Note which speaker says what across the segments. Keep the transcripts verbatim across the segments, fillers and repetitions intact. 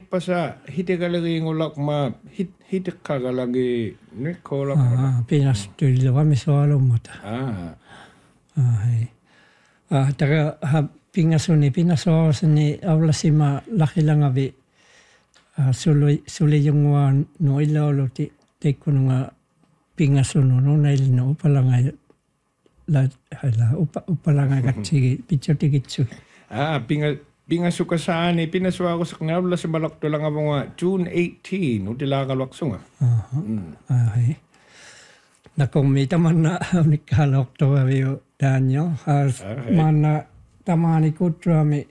Speaker 1: pasa hitikalagi ngulak ma hit hitikagalagi ni kolak.
Speaker 2: Ah, pinas tulilo kami soalo mata.
Speaker 1: Ah.
Speaker 2: Ah, hai. Ah, taga ha pingasuni pinaso sini awla sima laki lang abi. Ah, suli suli yung wa no ilolo ti te kuno nga pingasono no nail no pala nga la hala upa upala nga katsi picture tikitsu.
Speaker 1: Ah, pinga pingaso ka saan eh. Pinaswa ako sa kanabla sa balakto lang ako nga June eighteenth. Utila ka lakso nga.
Speaker 2: Ah, ah, hai. Nakumita man na ni kalok to ayo danyo has mana tamani kutra mi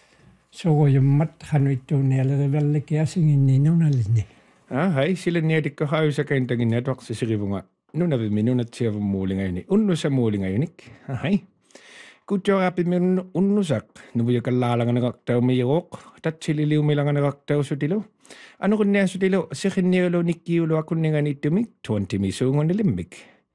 Speaker 2: so yung mat hanu itu nela level kaya singin ni no nalini.
Speaker 1: Ah, hai sila niya di ka hayo sa kain tangin network sa siribo nga. No na bimi no na siya muli ngayon ni. Unno sa muli ngayon ni. Ah, hai. Kutyo rapi mi unno sak. Nubuya kalala nga nakaktaw mi yorok. Tat sililiw mi lang nga nakaktaw sa tilo. Ano kun niya sa tilo? Sikin niyo lo ni kiulo ako ni nga ni tumik. twenty mi sungon ni limbik.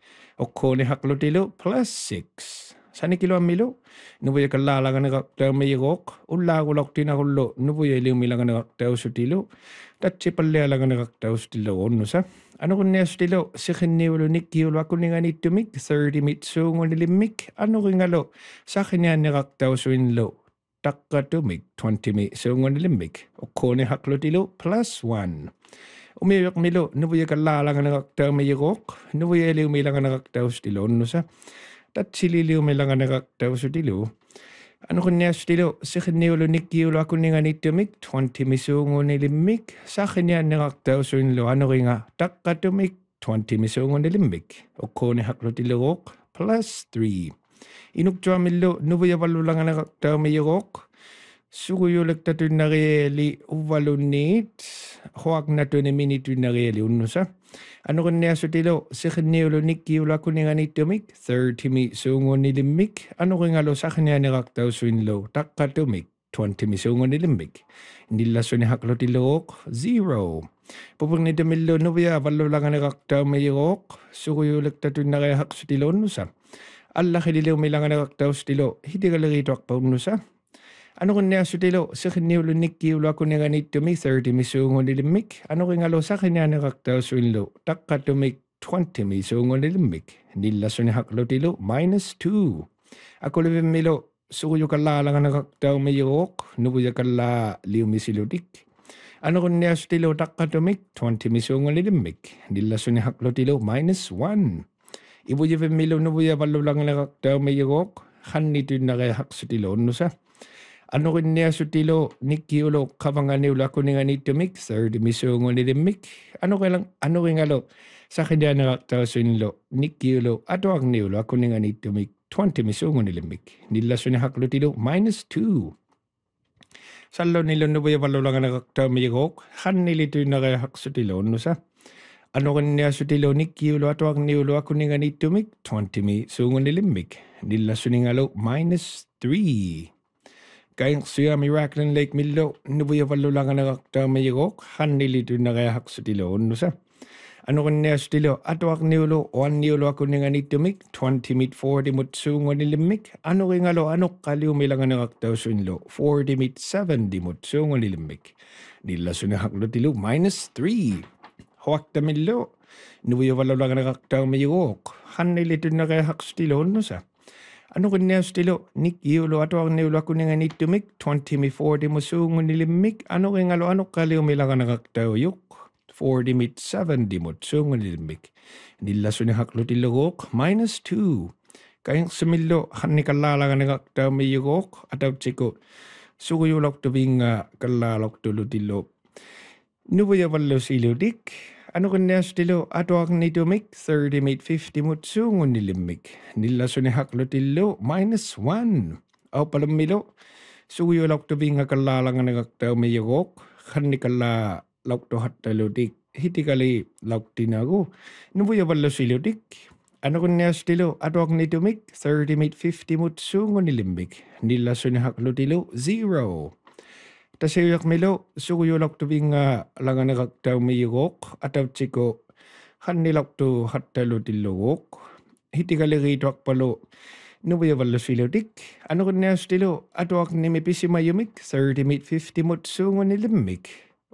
Speaker 1: O ko ni haklo tilo plus six. Sani kilo amilo? Nubuya kalala nga nakaktaw mi yorok. Ula ko lak tinakulo. Nubuya iliw mi lang nga nakaktaw sa tilo. Tat sipalya lang nga nakaktaw sa tilo. Unno sa? Ano kun niya sa tilo? Sikin niyo lo ni kiulo ako ni nga ni tumik. thirty mi sungon ni limbik. Ano kun nga lo? Sa akin niya nakaktaw sa inlo. Takatumig, twenty mi sungon ni limbik. O ko ni haklo tilo plus one. Umiyak milo, nubuya kalala nga nakaktaw may yorok. Nubuya iliw may lang nga nakaktaw sa tilo. Ano sa? Tat sililiw may lang nga nakaktaw sa tilo. Ano kun niya sa tilo? Sikin niyo lo ni kiulo ako ni nga ni tumig. twenty mi sungon ni limbik. Sa akin niya nakaktaw sa inlo. Ano rin nga? Takatumig, twenty mi sungon ni limbik. O ko ni haklo tilo plus three. Inuktua milo, nubuya walo lang nga nakaktaw may yorok. Suguyo lagta to na reali uvalunit. Huwag na to na minito na reali. Uno sa? Ano kun niya sa tilo? Sikin niyo lo ni kiula ko ni nga ni tumik. thirty mi sungon ni limbik. Ano kun nga lo sa kanya nakaktaw sa inlo? Takatumik. twenty mi sungon ni limbik. Hindi laso ni haklo tilok. Zero. Pupag ni damilo, nubuya walo lang nga nakaktaw may yorok. Suguyo lagta to na kaya hak sa tilo. Uno sa? Allah kililaw may lang nga nakaktaw sa tilo. Hindi ka lagi ito akpaw no sa? Ano kun niya sa tilo? Sa kanya ulo ni kiulo ako nga ni tumik. thirty mi sungon ni limbik. Ano kun nga lo sa kanya nakaktaw sa inlo? Taka tumik twenty mi sungon ni limbik. Hindi laso ni haklo tilo. Minus two. Ako labing milo. Sukuyo kalala nga nakaktaw may yorok. Nubuya kala liw mi siludik. Ano kun niya sa tilo? Taka tumik twenty mi sungon ni limbik. Hindi laso ni haklo tilo. Minus one. Ibuya pemilo nubuya walo lang nakaktaw may yorok. Han nito na kaya hak sa tilo. Ano sa? Ano kun niya sa tilo? Ni kiulo kapanganiw ko ni nga ni tumik. thirty mi sungon ni limbik. Ano kailang, ano kaya nga lo? Sa kanya nakaktaw sa inlo. Ni kiulo ato ang niulo ako ni nga ni tumik. twenty mi sungon ni limbik. Nila sa ni haklo tilo. Minus two. Salo nilo nubuya walo lang nakaktaw may yorok. Han nilito na kaya hak sa tilo. Ano sa? Ano kan niya sa tilo ni kiulo ato ang niulo ako ni nga ni tumik. twenty mi sungon ni limbik. Nila sa ni nga lo. Minus three. Kayang suya mi Rockland Lake Milo, nubuya walo lang nga nakaktaw may yorok, han nilito na kaya hak sa tilo. Ano sa? Ano kan niya sa tilo? Ato ak niulo, one niulo ako ni nga ni tumik, twenty mit forty mut sungon ni limbik. Ano kay nga lo? Ano kaliw may lang nga nakaktaw sa inlo? forty mit seventy mut sungon ni limbik. Nila sa ni haklo tilo, minus three. Huwag na milo. Nubuya walo lang nga nakaktaw may yorok, han nilito na kaya hak sa tilo. Ano sa? Ano kun niya sa tilo? Ni kiulo ato ang niulo ako ni nga ni tumik. twenty mi forty mo sungon ni limbik. Ano kay nga lo? Ano kaliw may lang nga nakaktaw yok? forty mi seventy mo sungon ni limbik. Nila sa ni haklo tilok. Minus two. Kayang sumilo. Han ni kalala nga nakaktaw may yok. Ataw tsiko. Suguyulok to bing uh, kalalok tulo tilo. Nubuya walo siludik. Ano kun niya sa tilo? Ato ang ni tumik. thirty mi fifty mo sungon ni limbik. Nila sa ni haklo tilo. Minus one. Aw palamilo. Suguyulok to bing uh, kalala nga nakaktaw may yok. Han ni kala lok to hat taludik. Hiti kali lok tinago. Nubuya walo siludik. Ano kun niya sa tilo? Ato ang ni tumik. thirty mi fifty mo sungon ni limbik. Nila sa ni haklo tilo. Zero. Tasiyak milo, suguyulok to bing uh, langan nakaktaw may yorok. Ataw tsiko, han nilok to hatalo tilok. Hiti kaligito ak palo. Nubuya walo siludik. Ano kun niya sa tilo? Ato ak ni mipisi mayumik. thirty mi fifty mo sungon ni limbik.